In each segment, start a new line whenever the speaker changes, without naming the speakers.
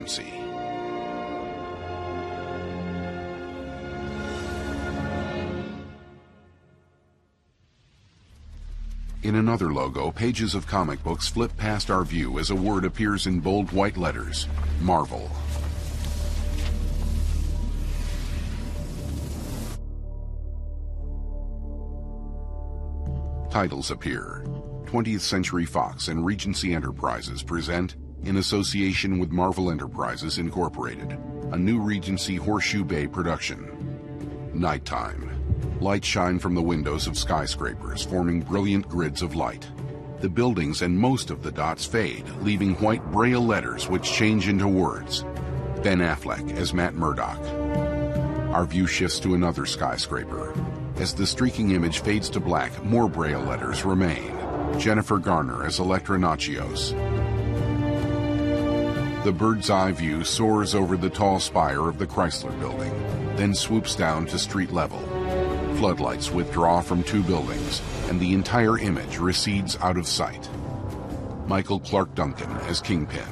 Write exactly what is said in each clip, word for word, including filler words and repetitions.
In another logo, pages of comic books flip past our view as a word appears in bold white letters: Marvel. Titles appear. twentieth Century Fox and Regency Enterprises present, in association with Marvel Enterprises Incorporated, a new Regency Horseshoe Bay production. Nighttime. Light shine from the windows of skyscrapers, forming brilliant grids of light. The buildings and most of the dots fade, leaving white braille letters which change into words. Ben Affleck as Matt Murdock. Our view shifts to another skyscraper. As the streaking image fades to black, more braille letters remain. Jennifer Garner as Elektra Natchios. The bird's eye view soars over the tall spire of the Chrysler Building, then swoops down to street level. Floodlights withdraw from two buildings, and the entire image recedes out of sight. Michael Clark Duncan as Kingpin.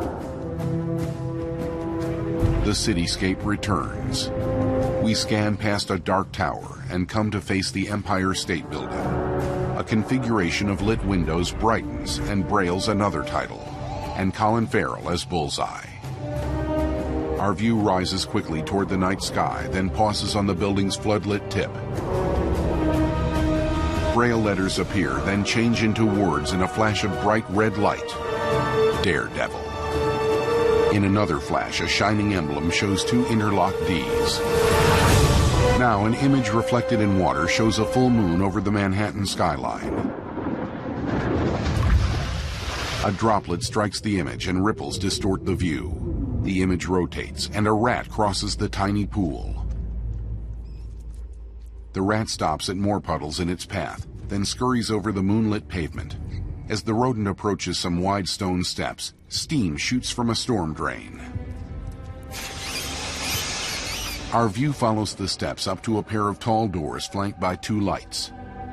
The cityscape returns. We scan past a dark tower and come to face the Empire State Building. A configuration of lit windows brightens and brails another title, and Colin Farrell as Bullseye. Our view rises quickly toward the night sky, then pauses on the building's floodlit tip. Braille letters appear, then change into words in a flash of bright red light. Daredevil. In another flash, a shining emblem shows two interlocked D's. Now, an image reflected in water shows a full moon over the Manhattan skyline. A droplet strikes the image and ripples distort the view. The image rotates, and a rat crosses the tiny pool. The rat stops at more puddles in its path, then scurries over the moonlit pavement. As the rodent approaches some wide stone steps, steam shoots from a storm drain. Our view follows the steps up to a pair of tall doors flanked by two lights.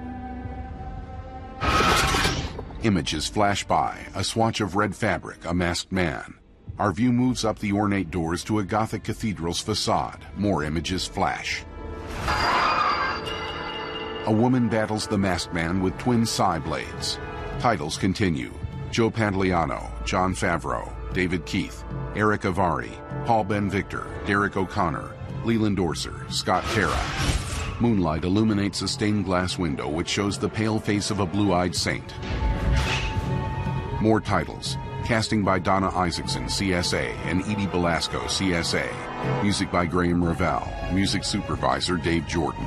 Images flash by, a swatch of red fabric, a masked man. Our view moves up the ornate doors to a Gothic cathedral's facade. More images flash. A woman battles the masked man with twin Psy blades. Titles continue. Joe Pantoliano, Jon Favreau, David Keith, Eric Avari, Paul Ben-Victor, Derek O'Connor, Leland Orser, Scott Terra. Moonlight illuminates a stained glass window which shows the pale face of a blue-eyed saint. More titles. Casting by Donna Isaacson, C S A, and Edie Belasco, C S A. Music by Graham Revell. Music supervisor Dave Jordan.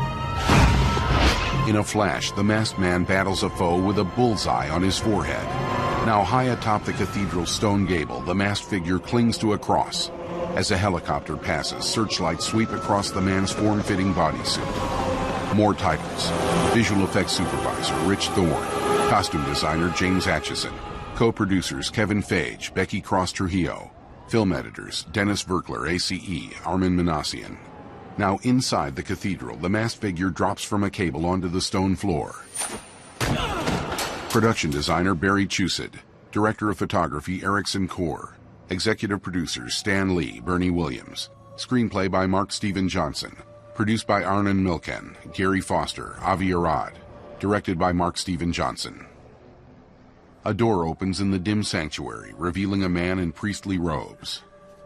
In a flash, the masked man battles a foe with a bullseye on his forehead. Now high atop the cathedral's stone gable, the masked figure clings to a cross. As a helicopter passes, searchlights sweep across the man's form-fitting bodysuit. More titles. Visual effects supervisor Rich Thorne. Costume designer James Atchison. Co-producers Kevin Feige, Becky Cross Trujillo. Film editors Dennis Verkler, A C E, Armin Manassian. Now inside the cathedral, the masked figure drops from a cable onto the stone floor. Production designer Barry Chusid. Director of photography Erickson Core. Executive producers Stan Lee, Bernie Williams. Screenplay by Mark Steven Johnson. Produced by Arnon Milken, Gary Foster, Avi Arad. Directed by Mark Steven Johnson. A door opens in the dim sanctuary, revealing a man in priestly robes.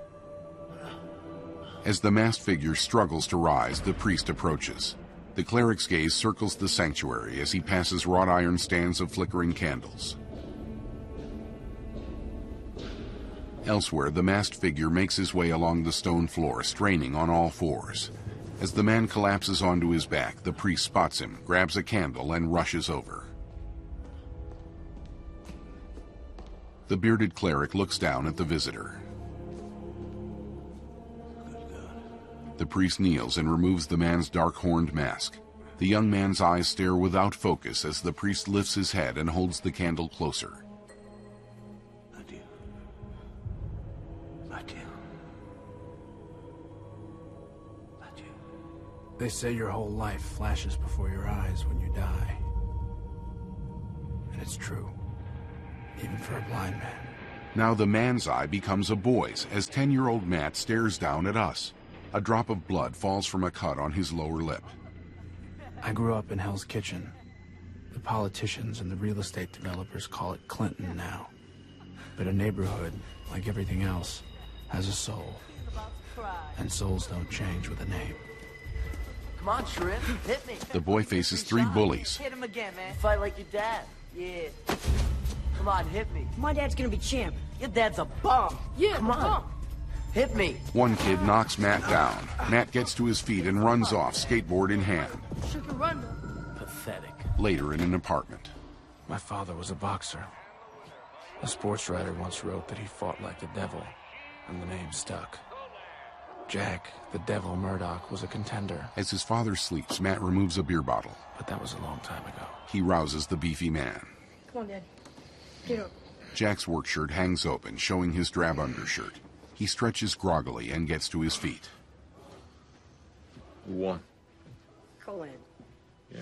As the masked figure struggles to rise, the priest approaches. The cleric's gaze circles the sanctuary as he passes wrought iron stands of flickering candles. Elsewhere, the masked figure makes his way along the stone floor, straining on all fours. As the man collapses onto his back, the priest spots him, grabs a candle, and rushes over. The bearded cleric looks down at the visitor. The priest kneels and removes the man's dark-horned mask. The young man's eyes stare without focus as the priest lifts his head and holds the candle closer.
Adieu. Adieu. Adieu.
They say your whole life flashes before your eyes when you die. And it's true. Even for a blind man.
Now the man's eye becomes a boy's as ten-year-old Matt stares down at us. A drop of blood falls from a cut on his lower lip.
I grew up in Hell's Kitchen. The politicians and the real estate developers call it Clinton now. But a neighborhood, like everything else, has a soul. And souls don't change with a name.
Come on, Shrimp, hit me.
The boy faces three bullies.
Hit him again, man. Fight like your dad. Yeah. Come on, hit me.
My dad's gonna be champ.
Your dad's a bum.
Yeah,
Come on.
bum.
Hit me.
One kid knocks Matt down. Matt gets to his feet and runs off, skateboard in hand.
She can run.
Pathetic.
Later in an apartment.
My father was a boxer. A sports writer once wrote that he fought like the devil, and the name stuck. Jack, the Devil Murdoch, was a contender.
As his father sleeps, Matt removes a beer bottle.
But that was a long time ago.
He rouses the beefy man.
Come on, Dad. Get up.
Jack's work shirt hangs open, showing his drab undershirt. He stretches groggily and gets to his feet.
Who won?
Colan.
Yeah.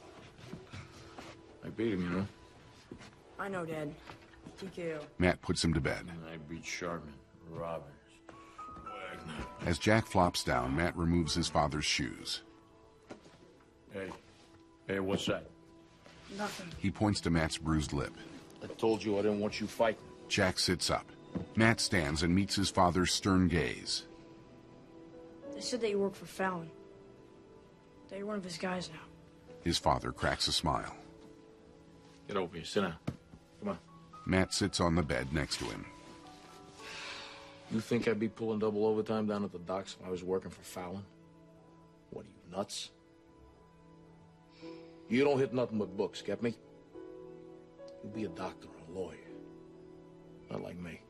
I beat him, you know.
I know, Dad. T K O.
Matt puts him to bed.
And I beat Sharman, Robbins, Wagner.
As Jack flops down, Matt removes his father's shoes.
Hey. Hey, what's that?
Nothing.
He points to Matt's bruised lip.
I told you I didn't want you fighting.
Jack sits up. Matt stands and meets his father's stern gaze.
They said that you work for Fallon. That you're one of his guys now.
His father cracks a smile.
Get over here. Sit down. Come on.
Matt sits on the bed next to him.
You think I'd be pulling double overtime down at the docks if I was working for Fallon? What are you, nuts? You don't hit nothing but books, get me? You be a doctor or a lawyer. Not like me.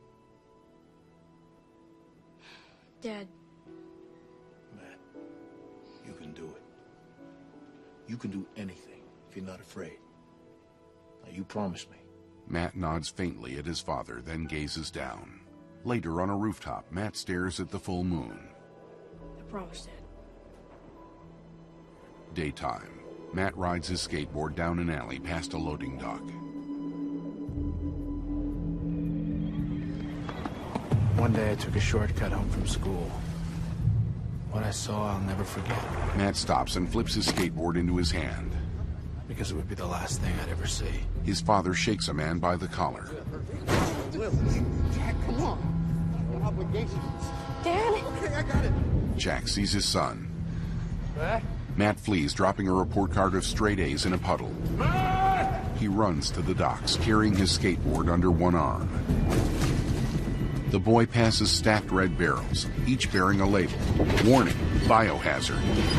Dad.
Matt, you can do it. You can do anything if you're not afraid. Now, you promise me.
Matt nods faintly at his father, then gazes down. Later on a rooftop, Matt stares at the full moon.
I promise, Dad.
Daytime. Matt rides his skateboard down an alley past a loading dock.
One day I took a shortcut home from school. What I saw, I'll never forget.
Matt stops and flips his skateboard into his hand.
Because it would be the last thing I'd ever see.
His father shakes a man by the collar.
Jack, come on. No obligations.
Dad?
Okay, I got it.
Jack sees his son. Matt flees, dropping a report card of straight A's in a puddle. He runs to the docks, carrying his skateboard under one arm. The boy passes stacked red barrels, each bearing a label. Warning, biohazard.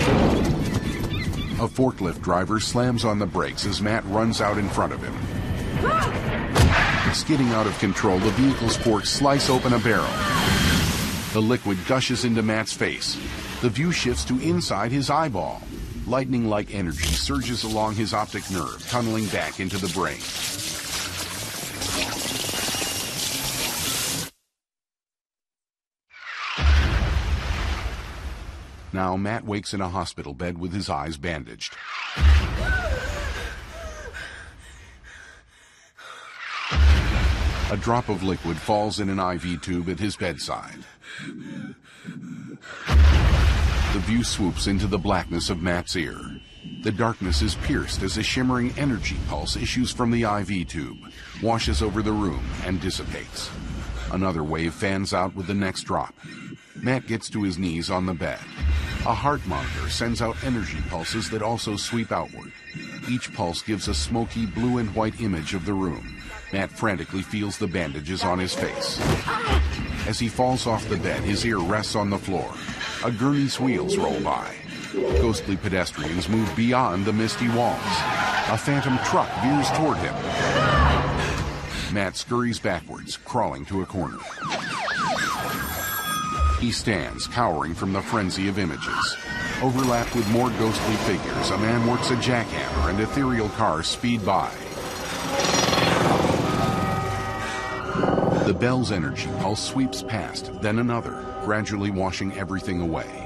A forklift driver slams on the brakes as Matt runs out in front of him. Skidding out of control, the vehicle's forks slice open a barrel. The liquid gushes into Matt's face. The view shifts to inside his eyeball. Lightning-like energy surges along his optic nerve, tunneling back into the brain. Now Matt wakes in a hospital bed with his eyes bandaged. A drop of liquid falls in an I V tube at his bedside. The view swoops into the blackness of Matt's ear. The darkness is pierced as a shimmering energy pulse issues from the I V tube, washes over the room, and dissipates. Another wave fans out with the next drop. Matt gets to his knees on the bed. A heart monitor sends out energy pulses that also sweep outward. Each pulse gives a smoky blue and white image of the room. Matt frantically feels the bandages on his face. As he falls off the bed, his ear rests on the floor. A gurney's wheels roll by. Ghostly pedestrians move beyond the misty walls. A phantom truck veers toward him. Matt scurries backwards, crawling to a corner. He stands, cowering from the frenzy of images. Overlapped with more ghostly figures, a man works a jackhammer and ethereal cars speed by. The bell's energy pulse sweeps past, then another, gradually washing everything away.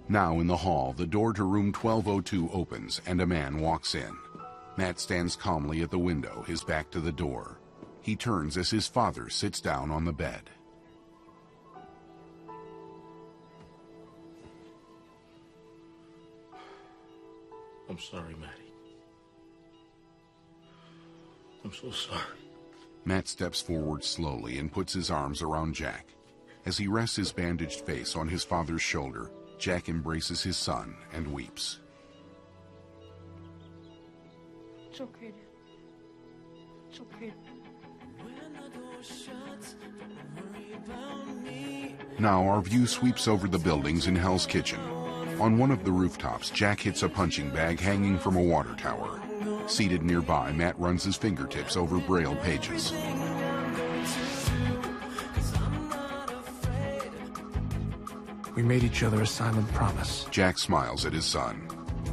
Now in the hall, the door to room twelve oh two opens and a man walks in. Matt stands calmly at the window, his back to the door. He turns as his father sits down on the bed.
I'm sorry, Matty. I'm so sorry.
Matt steps forward slowly and puts his arms around Jack. As he rests his bandaged face on his father's shoulder, Jack embraces his son and weeps.
It's okay, Dad. It's okay.
Now our view sweeps over the buildings in Hell's Kitchen. On one of the rooftops, Jack hits a punching bag hanging from a water tower. Seated nearby, Matt runs his fingertips over braille pages.
We made each other a silent promise
Jack smiles at his son.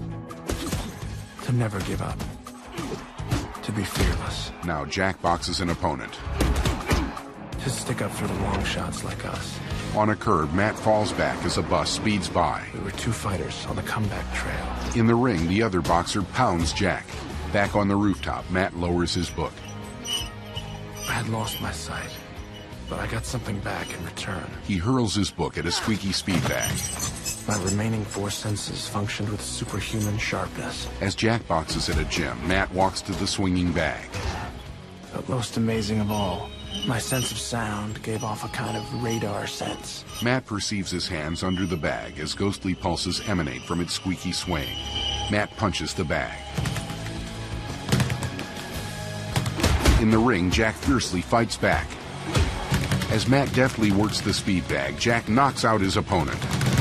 to never give up, to be fearless,
Now Jack boxes an opponent.
to stick up for the long shots like us.
On a curb, Matt falls back as a bus speeds by.
We were two fighters on the comeback trail.
In the ring, the other boxer pounds Jack. Back on the rooftop, Matt lowers his book.
I had lost my sight, but I got something back in return.
He hurls his book at a squeaky speed bag.
My remaining four senses functioned with superhuman sharpness.
As Jack boxes at a gym, Matt walks to the swinging bag.
But most amazing of all, my sense of sound gave off a kind of radar sense.
Matt perceives his hands under the bag as ghostly pulses emanate from its squeaky swaying. Matt punches the bag. In the ring, Jack fiercely fights back. As Matt deftly works the speed bag, Jack knocks out his opponent.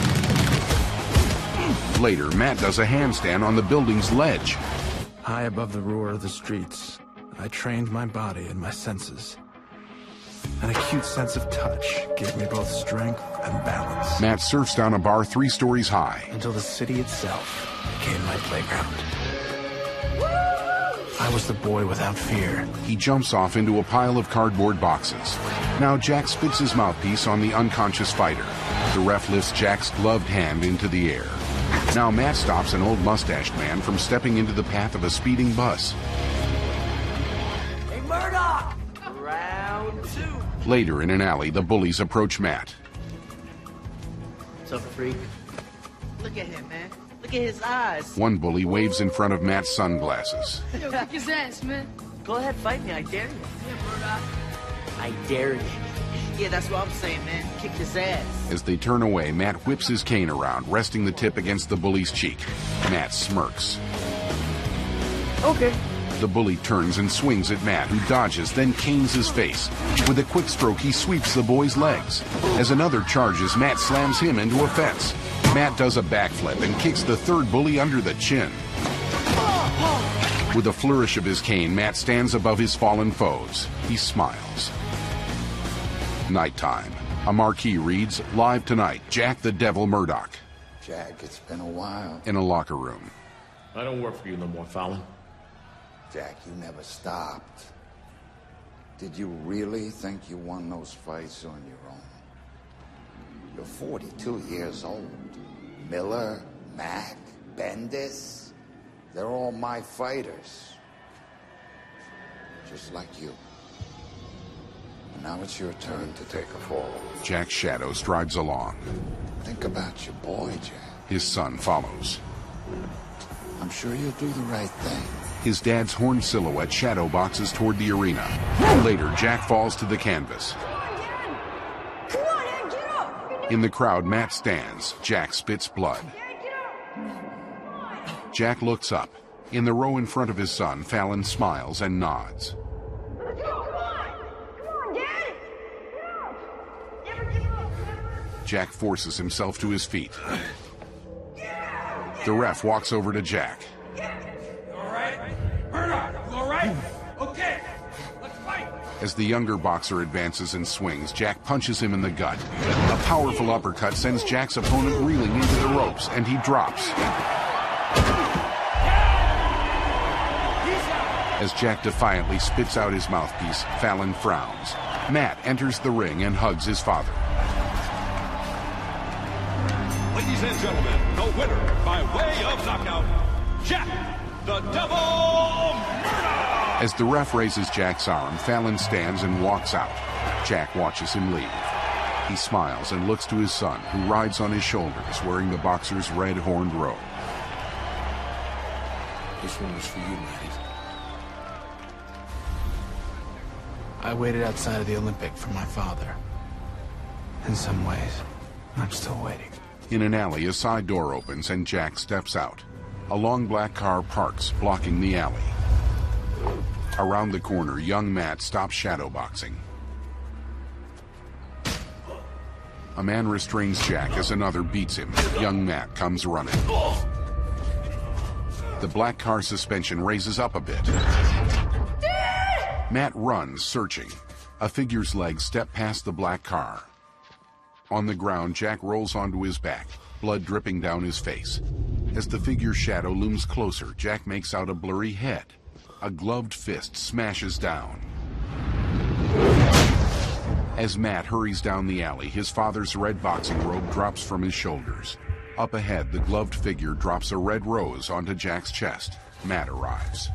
Later, Matt does a handstand on the building's ledge.
High above the roar of the streets, I trained my body and my senses. An acute sense of touch gave me both strength and balance.
Matt surfs down a bar three stories high.
Until the city itself became my playground. I was the boy without fear.
He jumps off into a pile of cardboard boxes. Now Jack spits his mouthpiece on the unconscious fighter. The ref lifts Jack's gloved hand into the air. Now Matt stops an old mustached man from stepping into the path of a speeding bus.
Hey, Murdoch! Round two.
Later, in an alley, the bullies approach Matt.
What's up, freak? Look at him, man. Look at his eyes.
One bully waves in front of Matt's sunglasses.
Yo, kick his ass, man.
Go ahead, fight me. I dare you. Yeah, Murdoch. I dare you. Yeah, that's what I'm saying, man. Kick his ass.
As they turn away, Matt whips his cane around, resting the tip against the bully's cheek. Matt smirks.
Okay.
The bully turns and swings at Matt, who dodges, then canes his face. With a quick stroke, he sweeps the boy's legs. As another charges, Matt slams him into a fence. Matt does a backflip and kicks the third bully under the chin. With a flourish of his cane, Matt stands above his fallen foes. He smiles. Nighttime. A marquee reads, "Live tonight, Jack the Devil Murdoch."
Jack, it's been a while.
In a locker room.
I don't work for you no more, Fallon.
Jack, you never stopped. Did you really think you won those fights on your own? You're forty-two years old. Miller, Mack, Bendis, they're all my fighters. Just like you. And now it's your turn to take a fall.
Jack's shadow strides along.
Think about your boy, Jack.
His son follows.
I'm sure you'll do the right thing.
His dad's horned silhouette shadow boxes toward the arena. Later, Jack falls to the canvas.
Come on, Ed, get up!
In the crowd, Matt stands. Jack spits blood.
Ed, get up!
Jack looks up. In the row in front of his son, Fallon smiles and nods.
Let's go, come on! Come on, Dad! Get up! Never give up!
Jack forces himself to his feet. The ref walks over to Jack.
All right? Murdoch, you all right? Okay, let's fight.
As the younger boxer advances and swings, Jack punches him in the gut. A powerful uppercut sends Jack's opponent reeling into the ropes, and he drops. As Jack defiantly spits out his mouthpiece, Fallon frowns. Matt enters the ring and hugs his father.
What are you Ladies and gentlemen, the winner by way of knockout, Jack the Devil Murdoch!
As the ref raises Jack's arm, Fallon stands and walks out. Jack watches him leave. He smiles and looks to his son, who rides on his shoulders wearing the boxer's red horned robe.
This one was for you, Matty.
I waited outside of the Olympic for my father. In some ways, I'm still waiting.
In an alley, a side door opens and Jack steps out. A long black car parks, blocking the alley. Around the corner, young Matt stops shadowboxing. A man restrains Jack as another beats him. Young Matt comes running. The black car suspension raises up a bit. Matt runs, searching. A figure's legs step past the black car. On the ground, Jack rolls onto his back, blood dripping down his face. As the figure's shadow looms closer, Jack makes out a blurry head. A gloved fist smashes down. As Matt hurries down the alley, his father's red boxing robe drops from his shoulders. Up ahead, the gloved figure drops a red rose onto Jack's chest. Matt arrives.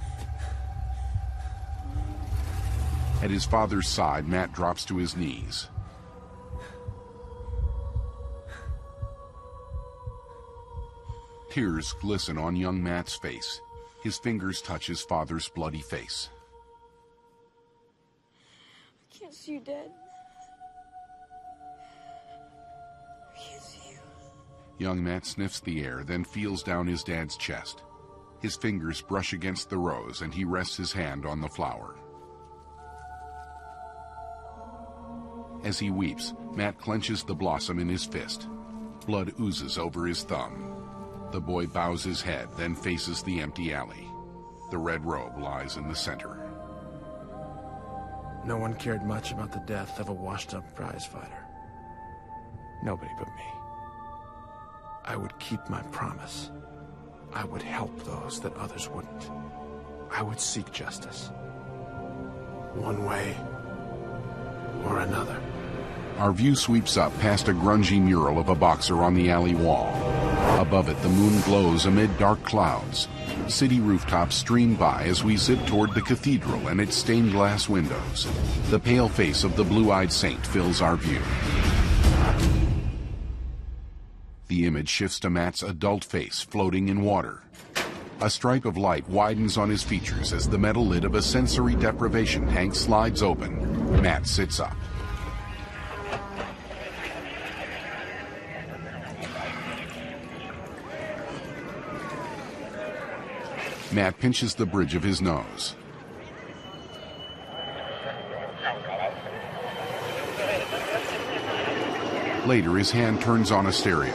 At his father's side, Matt drops to his knees. Tears glisten on young Matt's face. His fingers touch his father's bloody face.
I can't see you dead. I can't see you.
Young Matt sniffs the air, then feels down his dad's chest. His fingers brush against the rose, and he rests his hand on the flower. As he weeps, Matt clenches the blossom in his fist. Blood oozes over his thumb. The boy bows his head, then faces the empty alley. The red robe lies in the center.
No one cared much about the death of a washed-up prize fighter. Nobody but me. I would keep my promise. I would help those that others wouldn't. I would seek justice. One way or another.
Our view sweeps up past a grungy mural of a boxer on the alley wall. Above it, the moon glows amid dark clouds. City rooftops stream by as we zip toward the cathedral and its stained glass windows. The pale face of the blue-eyed saint fills our view. The image shifts to Matt's adult face floating in water. A stripe of light widens on his features as the metal lid of a sensory deprivation tank slides open. Matt sits up. Matt pinches the bridge of his nose. Later, his hand turns on a stereo.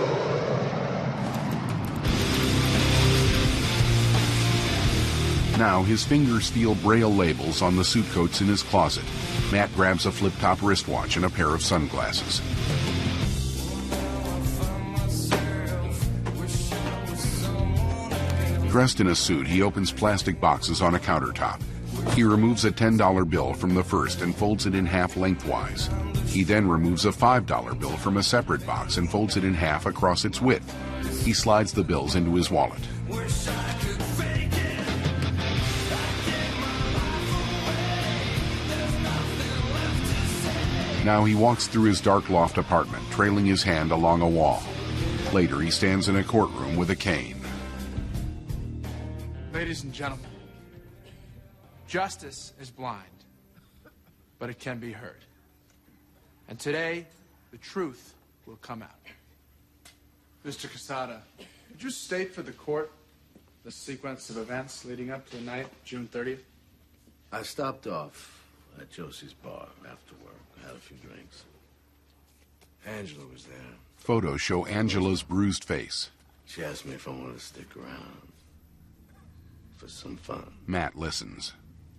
Now, his fingers feel braille labels on the suit coats in his closet. Matt grabs a flip-top wristwatch and a pair of sunglasses. Dressed in a suit, he opens plastic boxes on a countertop. He removes a ten dollar bill from the first and folds it in half lengthwise. He then removes a five dollar bill from a separate box and folds it in half across its width. He slides the bills into his wallet. Now he walks through his dark loft apartment, trailing his hand along a wall. Later, he stands in a courtroom with a cane.
Ladies and gentlemen, justice is blind, but it can be heard. And today, the truth will come out. Mister Quesada, would you state for the court the sequence of events leading up to the night, June thirtieth?
I stopped off at Josie's bar after work. I had a few drinks. Angela was there.
Photos show Angela's bruised face.
She asked me if I wanted to stick around for some fun.
Matt listens.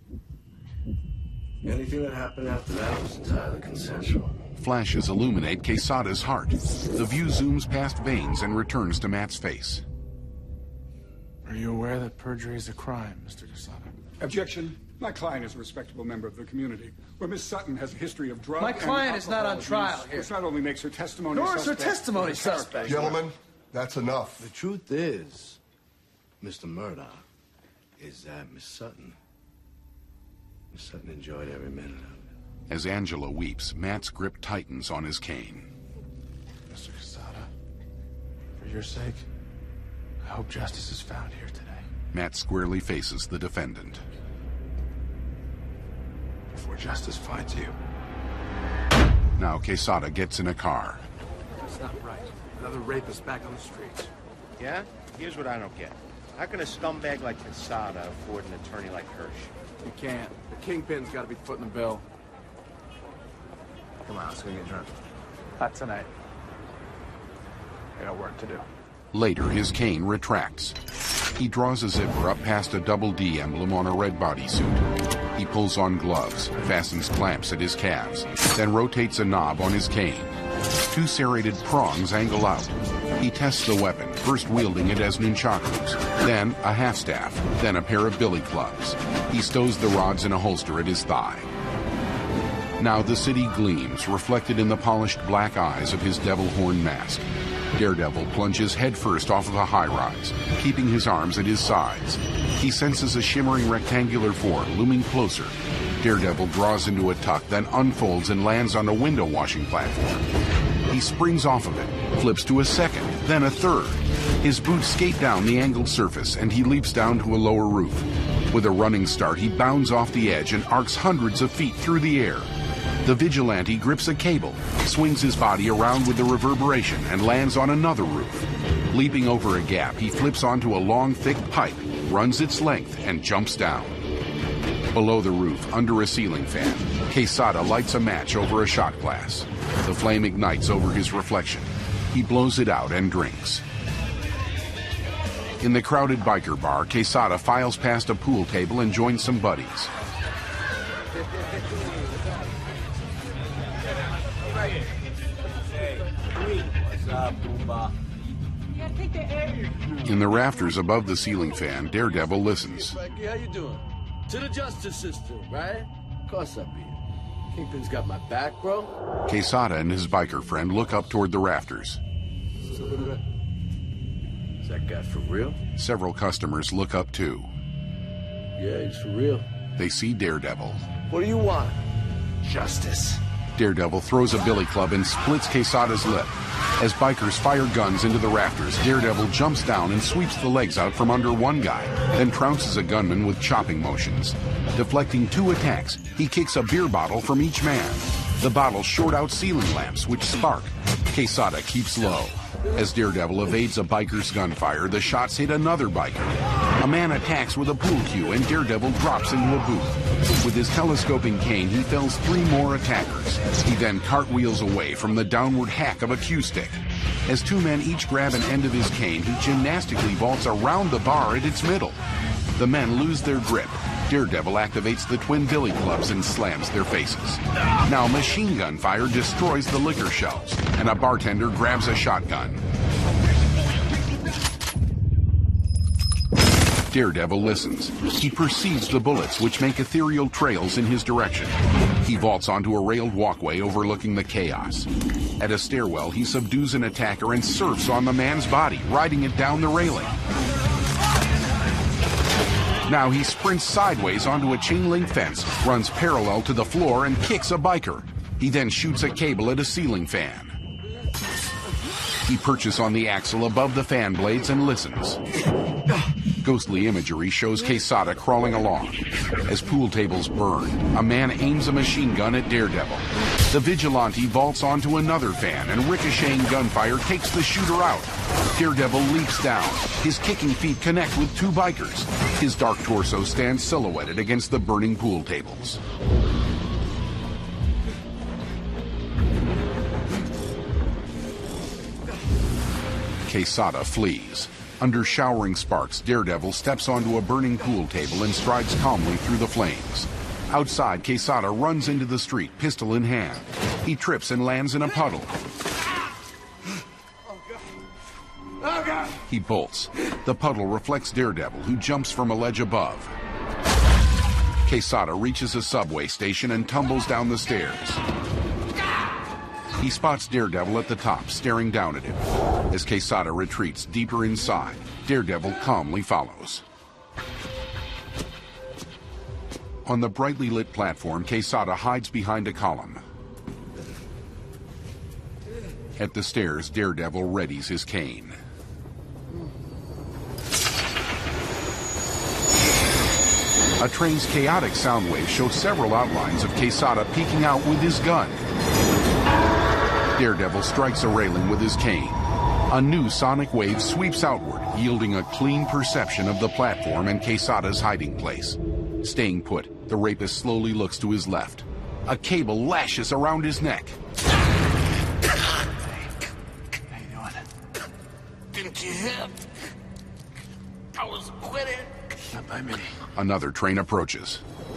Anything that happened after that was entirely consensual.
Flashes illuminate Quesada's heart. The view zooms past veins and returns to Matt's face.
Are you aware that perjury is a crime, Mister Quesada?
Objection. My client is a respectable member of the community, where Miss Sutton has a history of drug
My
and
client is not on
alcohol
trial
abuse,
here.
which not only makes her testimony
Nor is her
suspect,
testimony
but her character
suspect.
as well.
Gentlemen, that's enough.
The truth is, Mister Murdoch, is that Miss Sutton, Miss Sutton enjoyed every minute of it.
As Angela weeps, Matt's grip tightens on his cane.
Mister Quesada, for your sake, I hope justice is found here today.
Matt squarely faces the defendant.
Before justice finds you.
Now Quesada gets in a car.
That's not right. Another rapist back on the streets.
Yeah? Here's what I don't get. How can a scumbag like Quesada afford an attorney like Hirsch?
You can't. The kingpin's got to be footing the bill.
Come on, let's go get drunk.
Not tonight. I got work to do.
Later, his cane retracts. He draws a zipper up past a double D emblem on a red bodysuit. He pulls on gloves, fastens clamps at his calves, then rotates a knob on his cane. Two serrated prongs angle out. He tests the weapon, first wielding it as nunchakus, then a half-staff, then a pair of billy clubs. He stows the rods in a holster at his thigh. Now the city gleams, reflected in the polished black eyes of his devil horn mask. Daredevil plunges headfirst off of a high-rise, keeping his arms at his sides. He senses a shimmering rectangular form looming closer. Daredevil draws into a tuck, then unfolds and lands on a window washing platform. He springs off of it, flips to a second, then a third. His boots skate down the angled surface, and he leaps down to a lower roof. With a running start, he bounds off the edge and arcs hundreds of feet through the air. The vigilante grips a cable, swings his body around with the reverberation, and lands on another roof. Leaping over a gap, he flips onto a long, thick pipe, runs its length, and jumps down. Below the roof, under a ceiling fan, Quesada lights a match over a shot glass. The flame ignites over his reflection. He blows it out and drinks. In the crowded biker bar, Quesada files past a pool table and joins some buddies. In the rafters above the ceiling fan, Daredevil listens.
Frankie, how you doing? To the justice system, right? Of course I be. Kingpin's got my back, bro.
Quesada and his biker friend look up toward the rafters.
Is that guy for real?
Several customers look up too.
Yeah, he's for real.
They see Daredevil.
What do you want?
Justice.
Daredevil throws a billy club and splits Quesada's lip. As bikers fire guns into the rafters, Daredevil jumps down and sweeps the legs out from under one guy, then trounces a gunman with chopping motions. Deflecting two attacks, he kicks a beer bottle from each man. The bottles short out ceiling lamps, which spark. Quesada keeps low. As Daredevil evades a biker's gunfire, the shots hit another biker. A man attacks with a pool cue, and Daredevil drops into a booth. With his telescoping cane, he fells three more attackers. He then cartwheels away from the downward hack of a cue stick. As two men each grab an end of his cane, he gymnastically vaults around the bar at its middle. The men lose their grip. Daredevil activates the twin billy clubs and slams their faces. Now machine gun fire destroys the liquor shelves, and a bartender grabs a shotgun. Daredevil listens. He perceives the bullets, which make ethereal trails in his direction. He vaults onto a railed walkway overlooking the chaos. At a stairwell, he subdues an attacker and surfs on the man's body, riding it down the railing. Now he sprints sideways onto a chain-link fence, runs parallel to the floor, and kicks a biker. He then shoots a cable at a ceiling fan. He perches on the axle above the fan blades and listens. Ghostly imagery shows Quesada crawling along. As pool tables burn, a man aims a machine gun at Daredevil. The vigilante vaults onto another fan, and ricocheting gunfire takes the shooter out. Daredevil leaps down. His kicking feet connect with two bikers. His dark torso stands silhouetted against the burning pool tables. Quesada flees. Under showering sparks, Daredevil steps onto a burning pool table and strides calmly through the flames. Outside, Quesada runs into the street, pistol in hand. He trips and lands in a puddle. He bolts. The puddle reflects Daredevil, who jumps from a ledge above. Quesada reaches a subway station and tumbles down the stairs. He spots Daredevil at the top, staring down at him. As Quesada retreats deeper inside, Daredevil calmly follows. On the brightly lit platform, Quesada hides behind a column. At the stairs, Daredevil readies his cane. A train's chaotic sound waves show several outlines of Quesada peeking out with his gun. Daredevil strikes a railing with his cane. A new sonic wave sweeps outward, yielding a clean perception of the platform and Quesada's hiding place. Staying put, the rapist slowly looks to his left. A cable lashes around his neck.
How you doing?
Didn't you hear? I was quitting.
Not by me.
Another train approaches.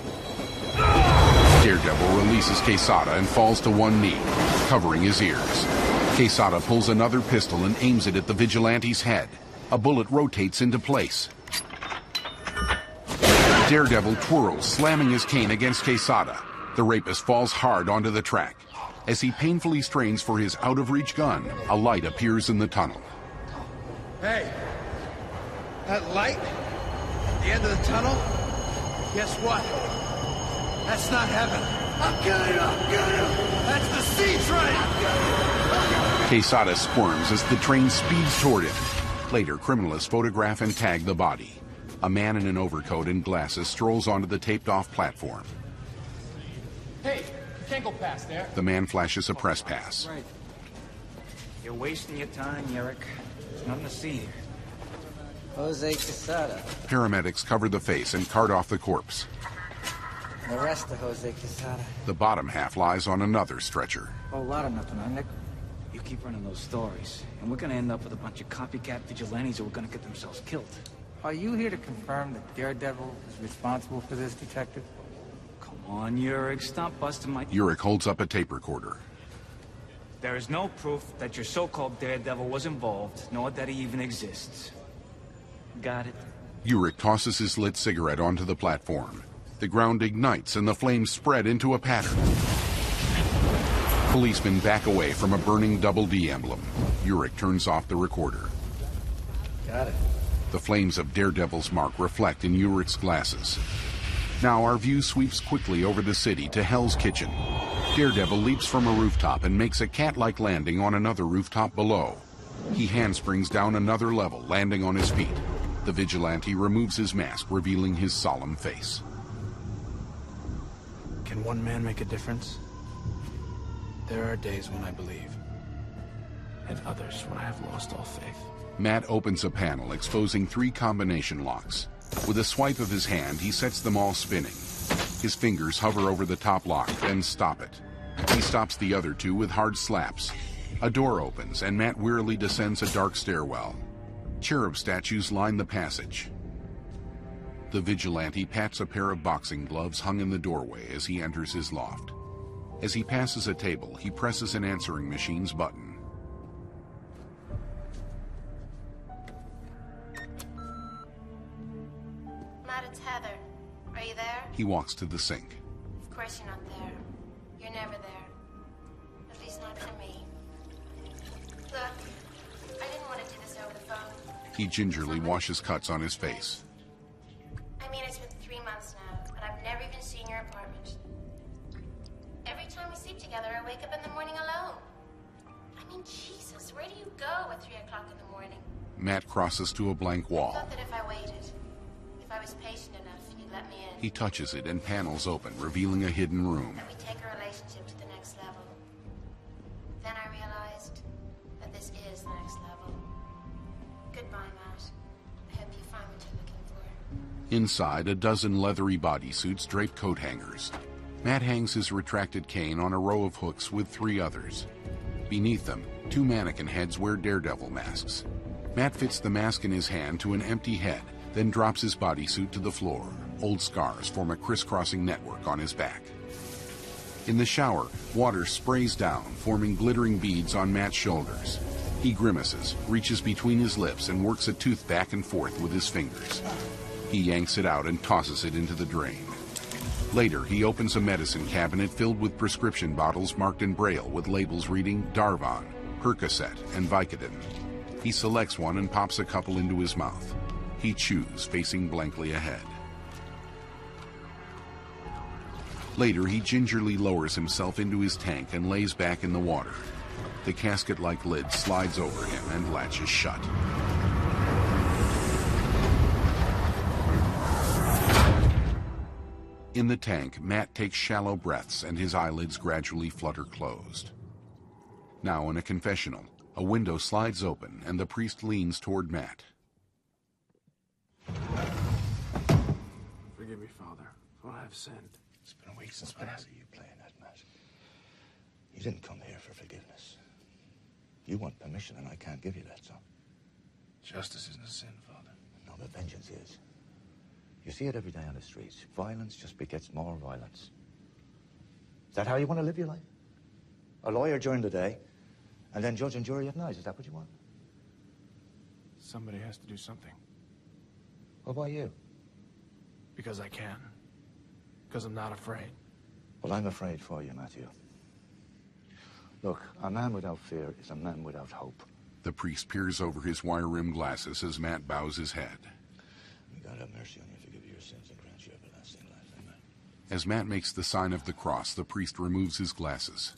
Daredevil releases Quesada and falls to one knee, covering his ears. Quesada pulls another pistol and aims it at the vigilante's head. A bullet rotates into place. Daredevil twirls, slamming his cane against Quesada. The rapist falls hard onto the track. As he painfully strains for his out-of-reach gun, a light appears in the tunnel.
Hey, that light at the end of the tunnel? Guess what? That's not heaven. I'm killing you, I'm killing you. That's the C train.
Quesada squirms as the train speeds toward him. Later, criminalists photograph and tag the body. A man in an overcoat and glasses strolls onto the taped-off platform.
Hey, you can't go past there.
The man flashes a press pass.
Right. You're wasting your time, Yerrick. There's nothing to see here.
Jose Quesada.
Paramedics cover the face and cart off the corpse.
The rest of Jose Quesada.
The bottom half lies on another stretcher.
A whole lot of nothing, huh, Nick?
You keep running those stories, and we're gonna end up with a bunch of copycat vigilantes who are gonna get themselves killed.
Are you here to confirm that Daredevil is responsible for this, Detective?
Come on, Yerrick, stop busting my...
Yerrick holds up a tape recorder.
There is no proof that your so-called Daredevil was involved, nor that he even exists. Got it?
Yerrick tosses his lit cigarette onto the platform. The ground ignites and the flames spread into a pattern. Policemen back away from a burning double D emblem. Yerrick turns off the recorder.
Got it.
The flames of Daredevil's mark reflect in Yerrick's glasses. Now our view sweeps quickly over the city to Hell's Kitchen. Daredevil leaps from a rooftop and makes a cat-like landing on another rooftop below. He handsprings down another level, landing on his feet. The vigilante removes his mask, revealing his solemn face.
Can one man make a difference? There are days when I believe, and others when I have lost all faith.
Matt opens a panel, exposing three combination locks. With a swipe of his hand, he sets them all spinning. His fingers hover over the top lock, then stop it. He stops the other two with hard slaps. A door opens, and Matt wearily descends a dark stairwell. Cherub statues line the passage. The vigilante pats a pair of boxing gloves hung in the doorway as he enters his loft. As he passes a table, he presses an answering machine's button.
Matt, it's Heather. Are you there?
He walks to the sink.
Of course you're not there. You're never there. At least not for me. Look, I didn't want to do this over the phone.
He gingerly washes cuts on his face.
I mean, it's been three months now, and I've never even seen your apartment. Every time we sleep together, I wake up in the morning alone. I mean, Jesus, where do you go at three o'clock in the morning?
Matt crosses to a blank
I
wall.
thought that if I waited, if I was patient enough, you'd let me in.
He touches it and panels open, revealing a hidden room.
And we take our relationship to the next level. Then I realized that this is the next level. Goodbye, Matt. I hope you find what you're looking for.
Inside, a dozen leathery bodysuits drape coat hangers. Matt hangs his retracted cane on a row of hooks with three others. Beneath them, two mannequin heads wear Daredevil masks. Matt fits the mask in his hand to an empty head, then drops his bodysuit to the floor. Old scars form a crisscrossing network on his back. In the shower, water sprays down, forming glittering beads on Matt's shoulders. He grimaces, reaches between his lips, and works a tooth back and forth with his fingers. He yanks it out and tosses it into the drain. Later, he opens a medicine cabinet filled with prescription bottles marked in Braille with labels reading Darvon, Percocet, and Vicodin. He selects one and pops a couple into his mouth. He chews, facing blankly ahead. Later, he gingerly lowers himself into his tank and lays back in the water. The casket-like lid slides over him and latches shut. In the tank, Matt takes shallow breaths and his eyelids gradually flutter closed. Now in a confessional, a window slides open and the priest leans toward Matt.
Forgive me, Father, for I have sinned.
It's been a week since I asked you playing that match. You didn't come here for forgiveness. You want permission, and I can't give you that, son.
Justice isn't a sin, Father.
No, but vengeance is. You see it every day on the streets. Violence just begets more violence. Is that how you want to live your life? A lawyer during the day, and then judge and jury at night. Is that what you want?
Somebody has to do something.
What about you?
Because I can. Because I'm not afraid.
Well, I'm afraid for you, Matthew. Look, a man without fear is a man without hope.
The priest peers over his wire-rimmed glasses as Matt bows his head.
May God have mercy on you, forgive you your sins, and grant you everlasting life. Amen.
As Matt makes the sign of the cross, the priest removes his glasses.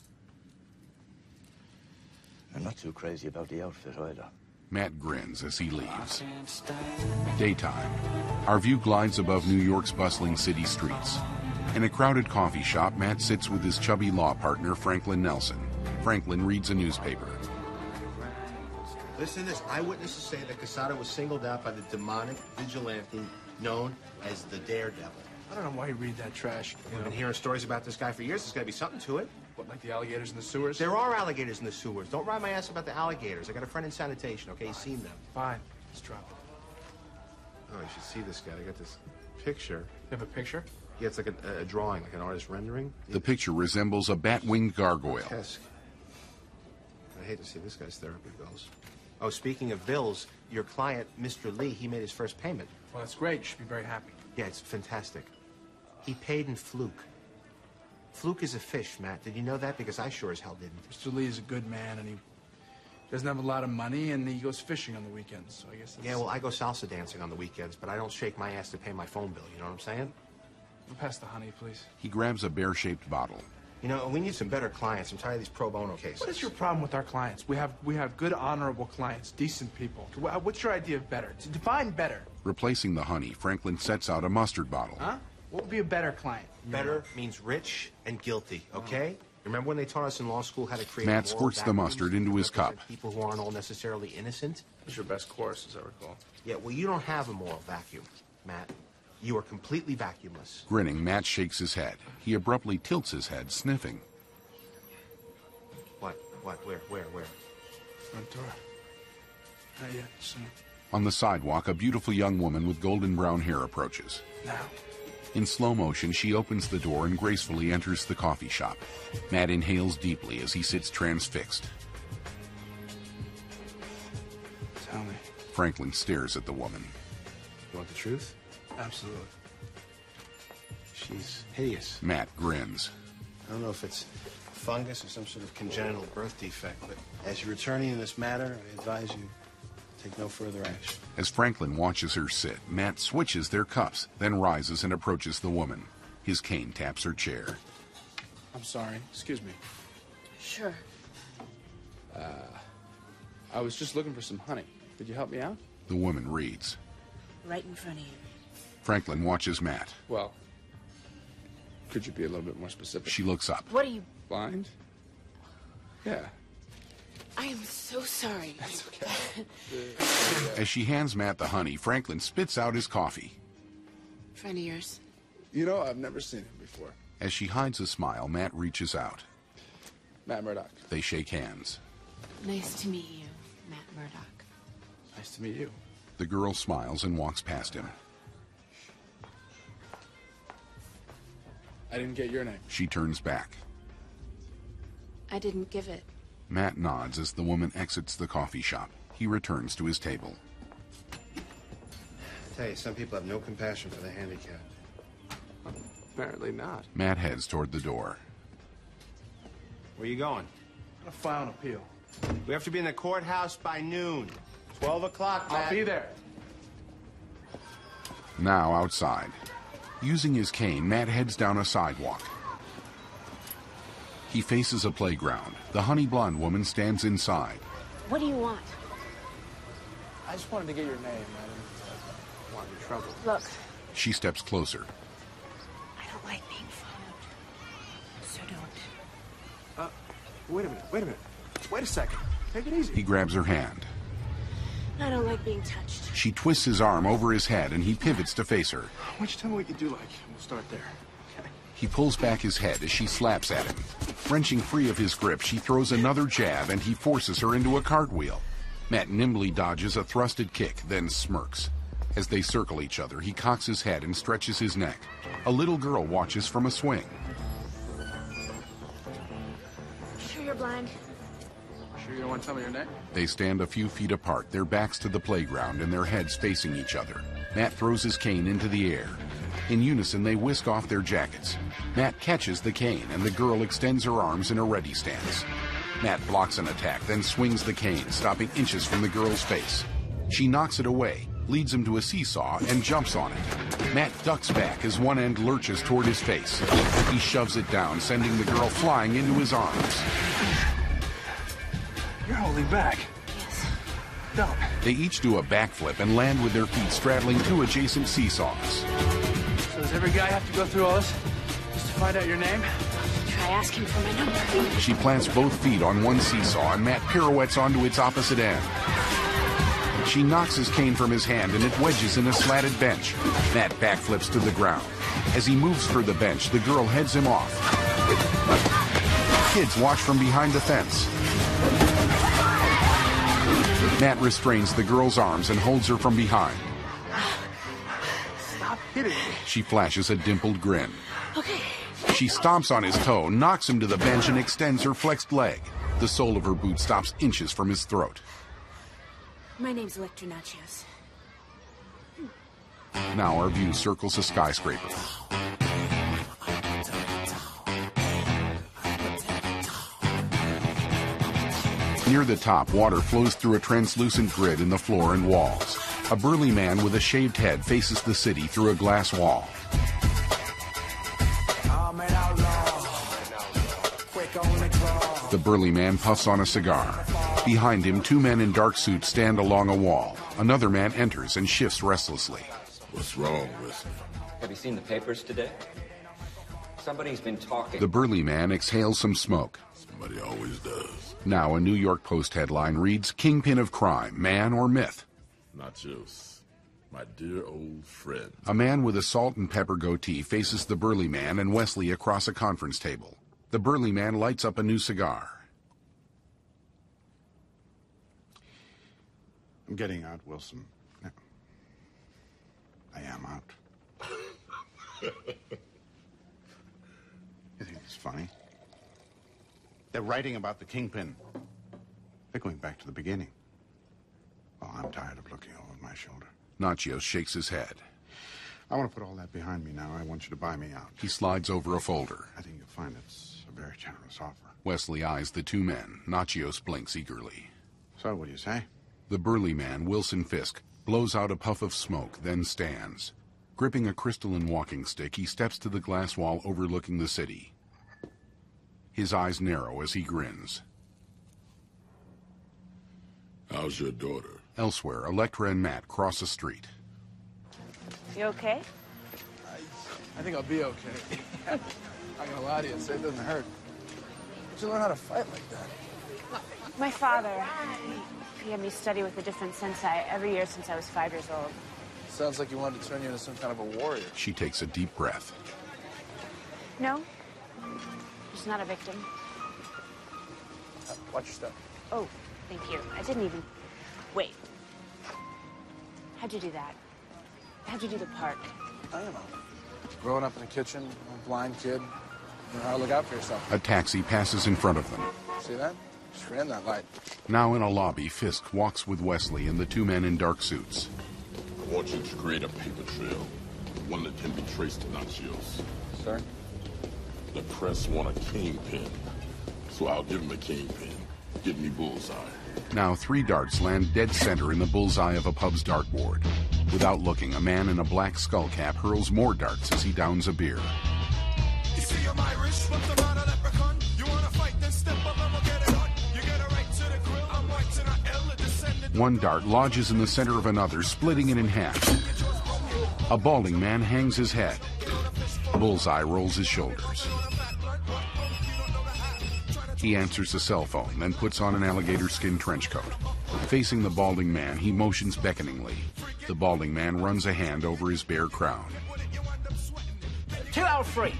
I'm not too crazy about the outfit either.
Matt grins as he leaves. Daytime. Our view glides above New York's bustling city streets. In a crowded coffee shop, Matt sits with his chubby law partner, Franklin Nelson. Franklin reads a newspaper.
Listen to this. Eyewitnesses say that Quesada was singled out by the demonic vigilante known as the Daredevil.
I don't know why you read that trash.
We've been hearing stories about this guy for years. There's got to be something to it.
What, like the alligators in the sewers?
There are alligators in the sewers. Don't ride my ass about the alligators. I got a friend in sanitation, okay? He's seen them.
Fine. Let's drop it.
Oh, you should see this guy. I got this picture.
You have a picture?
Yeah, it's like a, a drawing, like an artist rendering.
The picture resembles a bat-winged gargoyle.
Grotesque. I hate to see this guy's therapy bills. Oh, speaking of bills, your client, Mister Lee, he made his first payment.
Well, that's great. You should be very happy.
Yeah, it's fantastic. He paid in fluke. Fluke is a fish, Matt. Did you know that? Because I sure as hell didn't.
Mister Lee is a good man, and he doesn't have a lot of money, and he goes fishing on the weekends, so I guess that's...
Yeah, well, I go salsa dancing on the weekends, but I don't shake my ass to pay my phone bill, you know what I'm saying?
Pass the honey, please.
He grabs a bear-shaped bottle.
You know, we need some better clients. I'm tired of these pro bono cases.
What is your problem with our clients? We have we have good, honorable clients, decent people. What's your idea of better? To define better.
Replacing the honey, Franklin sets out a mustard bottle.
Huh? What would be a better client?
Better means rich and guilty, okay? Oh. Remember when they taught us in law school how to create...
Matt squirts the mustard into his cup.
People who aren't all necessarily innocent?
It's your best course, as I recall.
Yeah, well, you don't have a moral vacuum, Matt. You are completely vacuumless.
Grinning, Matt shakes his head. He abruptly tilts his head, sniffing.
What? What? Where? Where? Where?
Front door. Not yet, soon.
On the sidewalk, a beautiful young woman with golden brown hair approaches.
Now.
In slow motion, she opens the door and gracefully enters the coffee shop. Matt inhales deeply as he sits transfixed.
Tell me.
Franklin stares at the woman.
You want the truth?
Absolutely.
She's hideous.
Matt grins.
I don't know if it's fungus or some sort of congenital birth defect, but as your attorney in this matter, I advise you take no further action.
As Franklin watches her sit, Matt switches their cups, then rises and approaches the woman. His cane taps her chair.
I'm sorry. Excuse me.
Sure.
Uh, I was just looking for some honey. Could you help me out?
The woman reads.
Right in front of you.
Franklin watches Matt.
Well, could you be a little bit more specific?
She looks up.
What are you...
Blind? Yeah.
I am so sorry.
That's okay.
As she hands Matt the honey, Franklin spits out his coffee.
Friend of yours.
You know, I've never seen him before.
As she hides a smile, Matt reaches out.
Matt Murdock.
They shake hands.
Nice to meet you, Matt Murdock.
Nice to meet you.
The girl smiles and walks past him.
I didn't get your name.
She turns back.
I didn't give it.
Matt nods as the woman exits the coffee shop. He returns to his table.
I tell you, some people have no compassion for the handicapped.
Apparently not.
Matt heads toward the door.
Where you going?
I'm gonna file an appeal.
We have to be in the courthouse by noon. Twelve o'clock, Matt.
I'll be there.
Now outside. Using his cane, Matt heads down a sidewalk. He faces a playground. The honey blonde woman stands inside.
What do you want?
I just wanted to get your name. I didn't want your trouble.
Look,
She steps closer.
I don't like being followed. So don't.
Uh, wait a minute, wait a minute. Wait a second. Take it easy.
He grabs her hand.
I don't like being touched.
She twists his arm over his head and he pivots to face her.
Why don't you tell me what you do like? We'll start there. Okay.
He pulls back his head as she slaps at him. Wrenching free of his grip, she throws another jab and he forces her into a cartwheel. Matt nimbly dodges a thrusted kick, then smirks. As they circle each other, he cocks his head and stretches his neck. A little girl watches from a swing.
Sure you're blind?
Sure you don't want to tell me your name?
They stand a few feet apart, their backs to the playground and their heads facing each other. Matt throws his cane into the air. In unison, they whisk off their jackets. Matt catches the cane, and the girl extends her arms in a ready stance. Matt blocks an attack, then swings the cane, stopping inches from the girl's face. She knocks it away, leads him to a seesaw, and jumps on it. Matt ducks back as one end lurches toward his face. He shoves it down, sending the girl flying into his arms.
You're holding back.
Yes.
Don't.
They each do a backflip and land with their feet straddling two adjacent seesaws.
So does every guy have to go through all this just to find out your name?
Try asking for my number.
She plants both feet on one seesaw and Matt pirouettes onto its opposite end. She knocks his cane from his hand and it wedges in a slatted bench. Matt backflips to the ground. As he moves for the bench, the girl heads him off. Kids watch from behind the fence. Matt restrains the girl's arms and holds her from behind.
Stop hitting me.
She flashes a dimpled grin.
Okay.
She stomps on his toe, knocks him to the bench, and extends her flexed leg. The sole of her boot stops inches from his throat.
My name's Electra Nachios.
Now our view circles a skyscraper. Near the top, water flows through a translucent grid in the floor and walls. A burly man with a shaved head faces the city through a glass wall. The burly man puffs on a cigar. Behind him, two men in dark suits stand along a wall. Another man enters and shifts restlessly.
What's wrong with me?
Have you seen the papers today? Somebody's been talking.
The burly man exhales some smoke.
Somebody always does.
Now a New York Post headline reads, "Kingpin of crime, man or myth?"
Nachos, my dear old friend.
A man with a salt and pepper goatee faces the burly man and Wesley across a conference table. The burly man lights up a new cigar.
I'm getting out, Wilson. I am out. You think it's funny? They're writing about the Kingpin. They're going back to the beginning. Well, I'm tired of looking over my shoulder.
Nachios shakes his head.
I want to put all that behind me now. I want you to buy me out.
He slides over a folder.
I think you'll find it's a very generous offer.
Wesley eyes the two men. Nachios blinks eagerly.
So, what do you say?
The burly man, Wilson Fisk, blows out a puff of smoke, then stands. Gripping a crystalline walking stick, he steps to the glass wall overlooking the city. His eyes narrow as he grins.
How's your daughter?
Elsewhere, Electra and Matt cross a street.
You okay?
I, I think I'll be okay. I'm not gonna lie to you, say it doesn't hurt. How'd you learn how to fight like that?
My father, he, he had me study with a different sensei every year since I was five years old.
Sounds like you wanted to turn you into some kind of a warrior.
She takes a deep breath.
No, she's not a victim.
Uh, watch your step.
Oh, thank you. I didn't even... Wait. How'd you do that? How'd you do the park?
I don't know. Growing up in a kitchen, a blind kid, you know how to look out for yourself.
A taxi passes in front of them.
See that? Just ran that light.
Now in a lobby, Fisk walks with Wesley and the two men in dark suits.
I want you to create a paper trail. one that can be traced to Nachios.
Sir?
The press want a kingpin, so I'll give him a kingpin. Give me Bullseye.
Now three darts land dead center in the bullseye of a pub's dartboard. Without looking, a man in a black skull cap hurls more darts as he downs a beer.
You see I'm Irish, but the man a leprechaun. You wanna fight, then step up and we'll get it on. You get it right to the grill, I'm white to the L, a descendant.
One dart lodges in the center of another, splitting it in half. A balding man hangs his head. Bullseye rolls his shoulders. He answers a cell phone, then puts on an alligator skin trench coat. Facing the balding man, he motions beckoningly. The balding man runs a hand over his bare crown.
Two out free.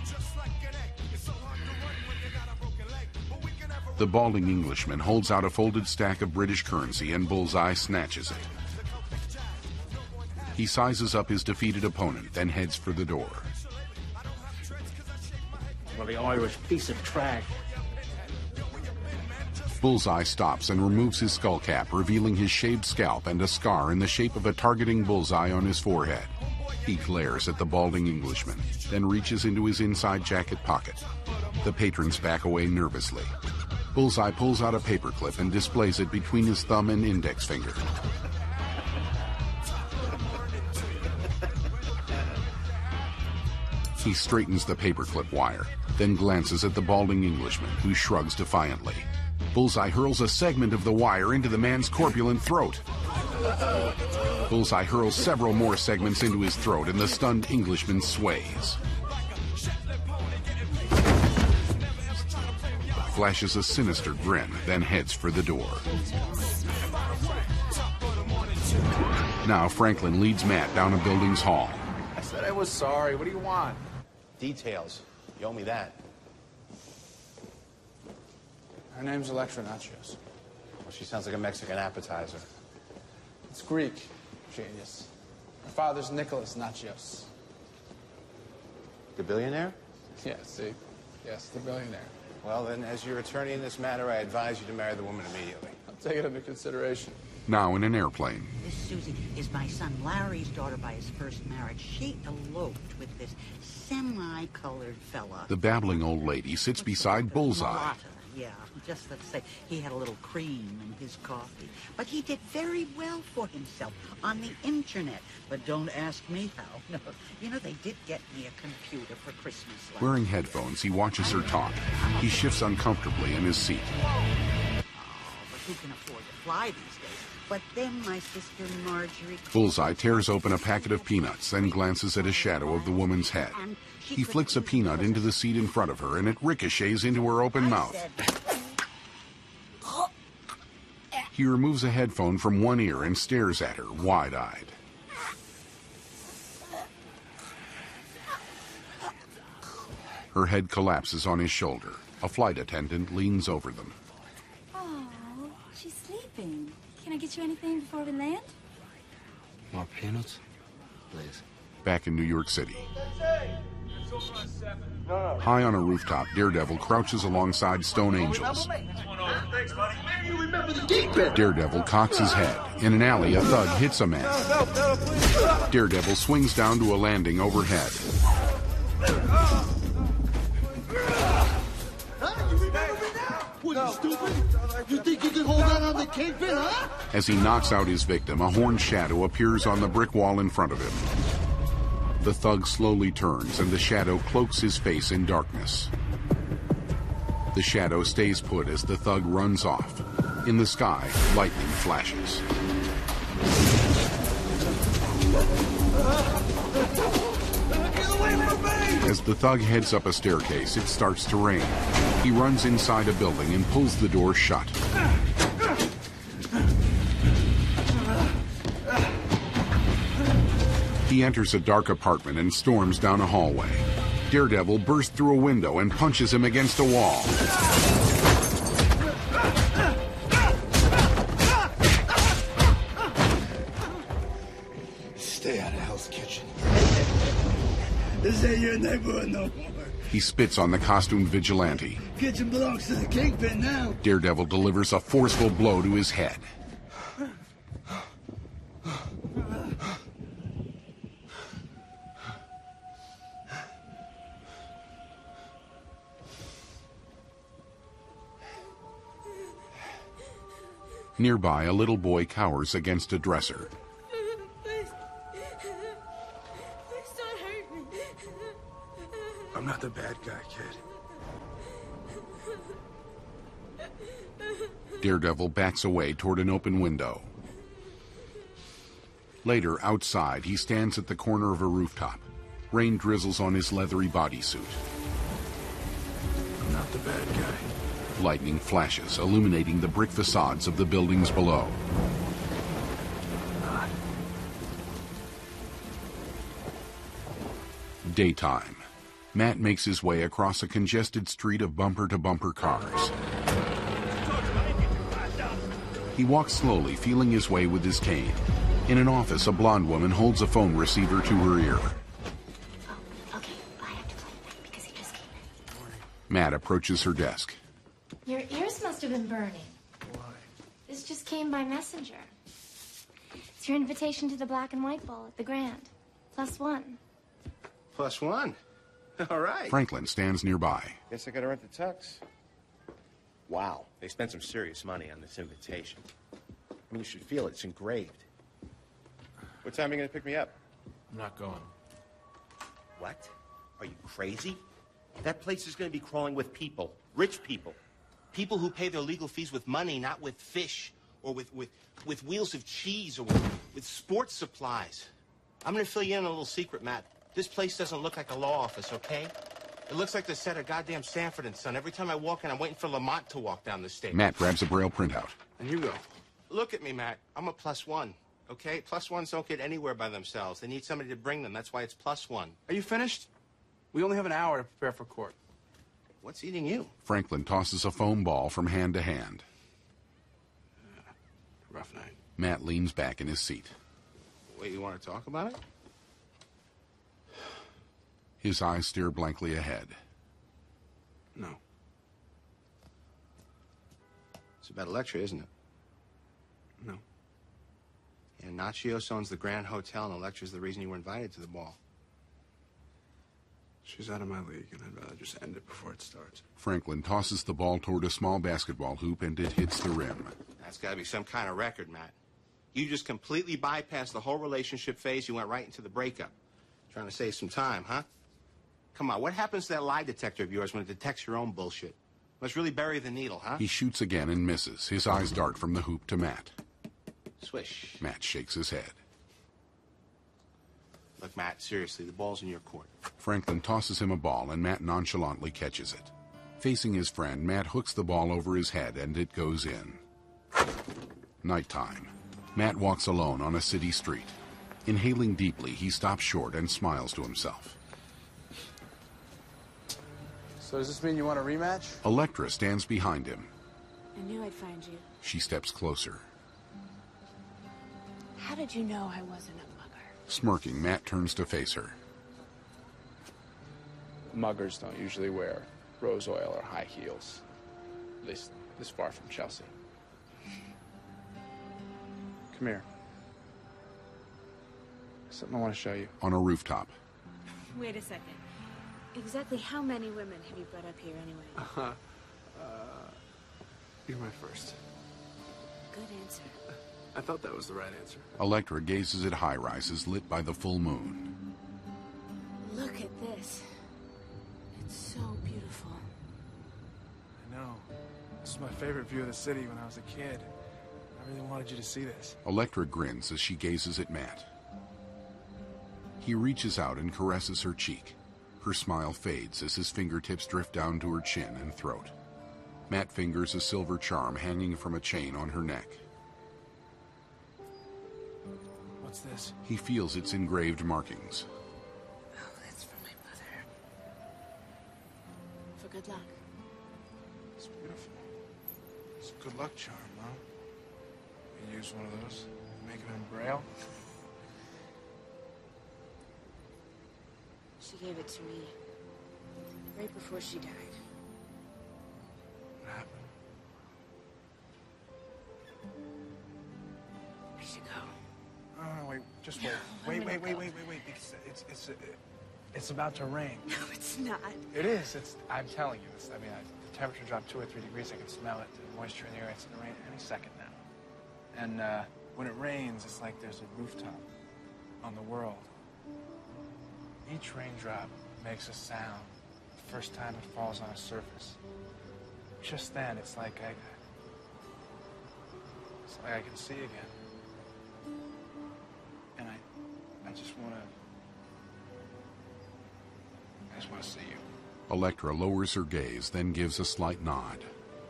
The balding Englishman holds out a folded stack of British currency and Bullseye snatches it. He sizes up his defeated opponent, then heads for the door.
Well, the Irish piece of trash.
Bullseye stops and removes his skull cap, revealing his shaved scalp and a scar in the shape of a targeting bullseye on his forehead. He glares at the balding Englishman, then reaches into his inside jacket pocket. The patrons back away nervously. Bullseye pulls out a paperclip and displays it between his thumb and index finger. He straightens the paperclip wire, then glances at the balding Englishman, who shrugs defiantly. Bullseye hurls a segment of the wire into the man's corpulent throat. Bullseye hurls several more segments into his throat, and the stunned Englishman sways. Flashes a sinister grin, then heads for the door. Now Franklin leads Matt down a building's hall.
I said I was sorry. What do you want? Details. You owe me that.
Her name's Electra Nachios.
Well, she sounds like a Mexican appetizer.
It's Greek, genius. Her father's Nicholas Nachios.
The billionaire?
Yeah, see? Yes, the billionaire.
Well, then, as your attorney in this matter, I advise you to marry the woman immediately.
I'll take it into consideration.
Now in an airplane.
This Susie is my son Larry's daughter by his first marriage. She eloped with this semi-colored fella.
The babbling old lady sits beside Bullseye.
Mulatto, yeah, just let's say he had a little cream in his coffee. But he did very well for himself on the internet. But don't ask me how. No, you know, they did get me a computer for Christmas. Last
Wearing headphones, he watches her talk. He shifts uncomfortably in his seat.
Oh, but who can afford to fly these days? But then my sister Marjorie...
Bullseye tears open a packet of peanuts, then glances at a shadow of the woman's head. He flicks a peanut into the seat in front of her, and it ricochets into her open mouth. He removes a headphone from one ear and stares at her, wide-eyed. Her head collapses on his shoulder. A flight attendant leans over them.
Oh, she's sleeping. Can I get you anything before we land?
More peanuts? Please.
Back in New York City. High on a rooftop, Daredevil crouches alongside Stone Angels. Daredevil cocks his head. In an alley, a thug hits a man. Daredevil swings down to a landing overhead.
What, you stupid? You think you can hold out on the kingpin, huh?
As he knocks out his victim, a horned shadow appears on the brick wall in front of him. The thug slowly turns, and the shadow cloaks his face in darkness. The shadow stays put as the thug runs off. In the sky, lightning flashes. As the thug heads up a staircase, it starts to rain. He runs inside a building and pulls the door shut. He enters a dark apartment and storms down a hallway. Daredevil bursts through a window and punches him against a wall.
Stay out of Hell's Kitchen. This ain't your neighborhood no more.
He spits on the costumed vigilante.
Kitchen belongs to the kingpin now.
Daredevil delivers a forceful blow to his head. Nearby, a little boy cowers against a dresser.
Please. Please don't hurt me.
I'm not the bad guy, kid.
Daredevil backs away toward an open window. Later, outside, he stands at the corner of a rooftop. Rain drizzles on his leathery bodysuit.
I'm not the bad guy.
Lightning flashes, illuminating the brick facades of the buildings below.
Not.
Daytime. Matt makes his way across a congested street of bumper-to-bumper cars. He walks slowly, feeling his way with his cane. In an office, a blonde woman holds a phone receiver to her ear.
Oh, okay. I have to play it back because he just came in.
Matt approaches her desk.
Your ears must have been burning.
Why?
This just came by messenger. It's your invitation to the black and white ball at the Grand. Plus one.
Plus one? All right.
Franklin stands nearby.
Guess I gotta rent the tux. Wow, they spent some serious money on this invitation. I mean, you should feel it. It's engraved. What time are you gonna pick me up?
I'm not going.
What? Are you crazy? That place is gonna be crawling with people. Rich people. People who pay their legal fees with money, not with fish, or with, with, with wheels of cheese, or with, with sports supplies. I'm gonna fill you in on a little secret, Matt. This place doesn't look like a law office, okay? It looks like the set of goddamn Sanford and Son. Every time I walk in, I'm waiting for Lamont to walk down the stage.
Matt grabs a Braille printout.
And you go.
Look at me, Matt. I'm a plus one, okay? Plus ones don't get anywhere by themselves. They need somebody to bring them. That's why it's plus one.
Are you finished? We only have an hour to prepare for court.
What's eating you?
Franklin tosses a foam ball from hand to hand.
Uh, rough night.
Matt leans back in his seat.
Wait, you want to talk about it?
His eyes stare blankly ahead.
No.
It's about Electra, isn't it?
No.
And Nachios owns the Grand Hotel, and Electra's the reason you were invited to the ball.
She's out of my league, and I'd rather just end it before it starts.
Franklin tosses the ball toward a small basketball hoop, and it hits the rim.
That's got to be some kind of record, Matt. You just completely bypassed the whole relationship phase. You went right into the breakup. Trying to save some time, huh? Come on, what happens to that lie detector of yours when it detects your own bullshit? Must really bury the needle, huh?
He shoots again and misses. His eyes dart from the hoop to Matt.
Swish.
Matt shakes his head.
Look, Matt, seriously, the ball's in your court.
Franklin tosses him a ball, and Matt nonchalantly catches it. Facing his friend, Matt hooks the ball over his head, and it goes in. Nighttime. Matt walks alone on a city street. Inhaling deeply, he stops short and smiles to himself.
So does this mean you want a rematch?
Electra stands behind him.
I knew I'd find you.
She steps closer.
How did you know I wasn't a mugger?
Smirking, Matt turns to face her.
Muggers don't usually wear rose oil or high heels. At least this far from Chelsea. Come here. Something I want to show you.
On a rooftop.
Wait a second. Exactly how many women have you brought up here anyway?
Uh-huh. Uh, you're my first.
Good answer.
I thought that was the right answer.
Electra gazes at high-rises lit by the full moon.
Look at this. It's so beautiful.
I know. This is my favorite view of the city when I was a kid. I really wanted you to see this.
Electra grins as she gazes at Matt. He reaches out and caresses her cheek. Her smile fades as his fingertips drift down to her chin and throat. Matt fingers a silver charm hanging from a chain on her neck.
What's this?
He feels its engraved markings.
Oh, that's for my mother. For good luck.
It's beautiful. It's a good luck charm, Mom. You use one of those? Make it in Braille?
She gave it to me right before she died.
What happened?
We should go.
Oh, no, wait, just wait.
No,
wait,
I'm
wait,
gonna
wait,
go.
wait, wait, wait. It's, it's, it's, it's, it's about to rain.
No, it's not.
It is. It's. I'm telling you this. I mean, I, the temperature dropped two or three degrees. I can smell it. The moisture in the air. It's going to rain any second now. And uh, when it rains, it's like there's a rooftop on the world. Each raindrop makes a sound the first time it falls on a surface. Just then, it's like I, it's like I can see again. And I, I just want to, I just want to see you.
Elektra lowers her gaze, then gives a slight nod.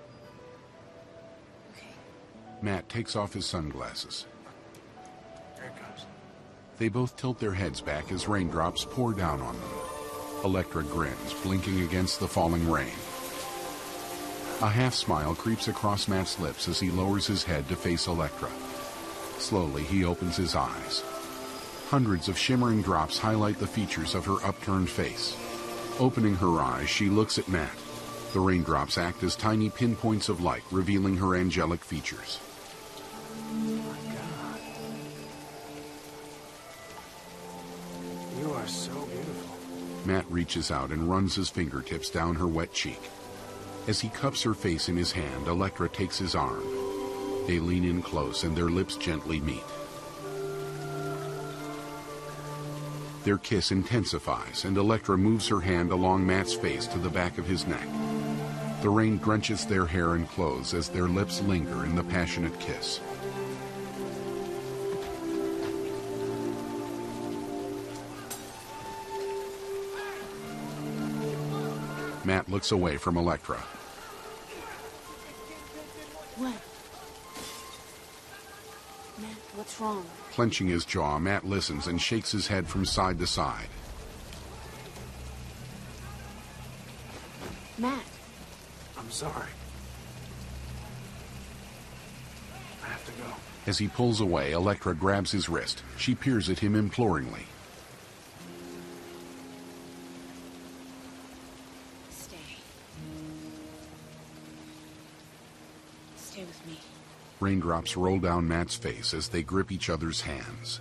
Okay.
Matt takes off his sunglasses.
Here it comes.
They both tilt their heads back as raindrops pour down on them. Elektra grins, blinking against the falling rain. A half smile creeps across Matt's lips as he lowers his head to face Elektra. Slowly, he opens his eyes. Hundreds of shimmering drops highlight the features of her upturned face. Opening her eyes, she looks at Matt. The raindrops act as tiny pinpoints of light, revealing her angelic features.
Oh my God. You are so beautiful.
Matt reaches out and runs his fingertips down her wet cheek. As he cups her face in his hand, Elektra takes his arm. They lean in close and their lips gently meet. Their kiss intensifies, and Elektra moves her hand along Matt's face to the back of his neck. The rain drenches their hair and clothes as their lips linger in the passionate kiss. Matt looks away from Elektra.
What? Matt, what's wrong?
Clenching his jaw, Matt listens and shakes his head from side to side.
Matt.
I'm sorry. I have to go.
As he pulls away, Elektra grabs his wrist. She peers at him imploringly.
Stay. Stay with me.
Raindrops roll down Matt's face as they grip each other's hands.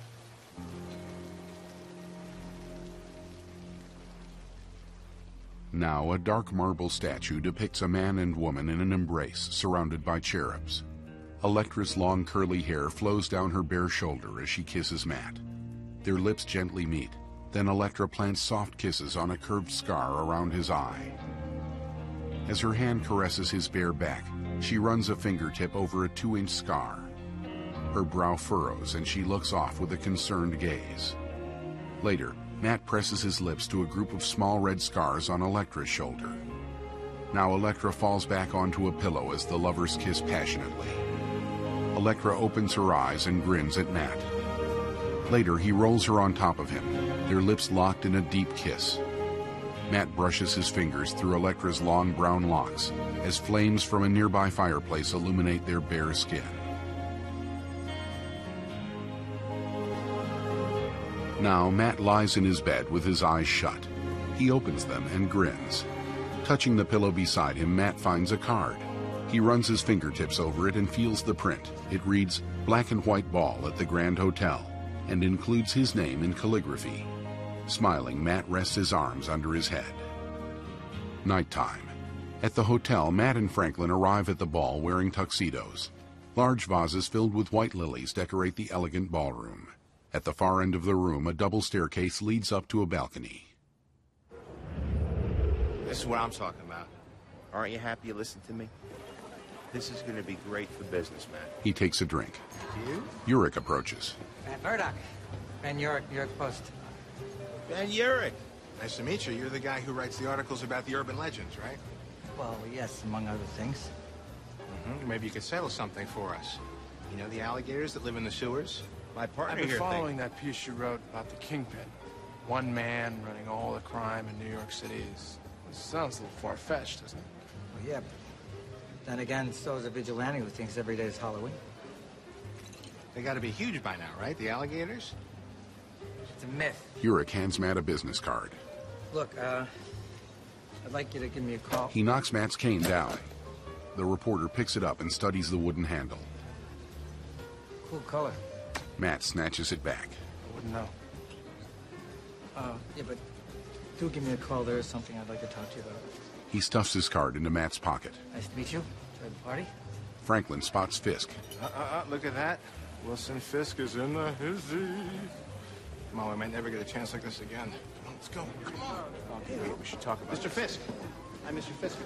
Now, a dark marble statue depicts a man and woman in an embrace, surrounded by cherubs. Elektra's long curly hair flows down her bare shoulder as she kisses Matt. Their lips gently meet. Then Elektra plants soft kisses on a curved scar around his eye. As her hand caresses his bare back, she runs a fingertip over a two-inch scar. Her brow furrows and she looks off with a concerned gaze. Later, Matt presses his lips to a group of small red scars on Elektra's shoulder. Now Elektra falls back onto a pillow as the lovers kiss passionately. Elektra opens her eyes and grins at Matt. Later, he rolls her on top of him, their lips locked in a deep kiss. Matt brushes his fingers through Elektra's long brown locks as flames from a nearby fireplace illuminate their bare skin. Now, Matt lies in his bed with his eyes shut. He opens them and grins. Touching the pillow beside him, Matt finds a card. He runs his fingertips over it and feels the print. It reads, "Black and White Ball at the Grand Hotel," and includes his name in calligraphy. Smiling, Matt rests his arms under his head. Nighttime. At the hotel, Matt and Franklin arrive at the ball wearing tuxedos. Large vases filled with white lilies decorate the elegant ballroom. At the far end of the room, a double staircase leads up to a balcony.
This is what I'm talking about. Aren't you happy you listened to me? This is going to be great for business, man.
He takes a drink.
You?
Urich approaches.
Matt Murdock. Ben Urich, New York Post.
Ben Urich.
Nice to meet you. You're the guy who writes the articles about the urban legends, right?
Well, yes, among other things.
Mm-hmm. Maybe you could settle something for us. You know the alligators that live in the sewers? My partner
I've been
here
following
think...
that piece you wrote about the Kingpin. One man running all the crime in New York City. Is, it sounds a little far-fetched, doesn't it?
Well, yeah, but then again, so is a vigilante who thinks every day is Halloween.
They gotta be huge by now, right? The alligators?
It's a myth.
Urich hands Matt a business card.
Look, uh, I'd like you to give me a call.
He knocks Matt's cane down. The reporter picks it up and studies the wooden handle.
Cool color.
Matt snatches it back.
I wouldn't know.
Uh, yeah, but do give me a call. There is something I'd like to talk to you about.
He stuffs his card into Matt's pocket.
Nice to meet you. Enjoy the party.
Franklin spots Fisk.
Uh, uh, uh, look at that. Wilson Fisk is in the hizzy. Come on, we might never get a chance like this again. Come on, let's go. Come on. Okay, wait, we should talk about Mister Fisk. Hi, Mister Fisk.